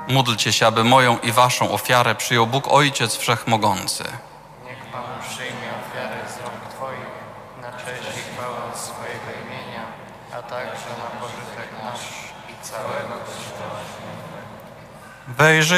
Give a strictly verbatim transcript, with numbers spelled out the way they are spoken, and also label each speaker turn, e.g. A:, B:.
A: Módlcie się, aby moją i waszą ofiarę przyjął Bóg Ojciec Wszechmogący.
B: Niech Pan przyjmie ofiarę z rąk Twoich na cześć i chwałę swojego imienia, a także na pożytek nasz i całego Kościoła.
A: Wejrzyj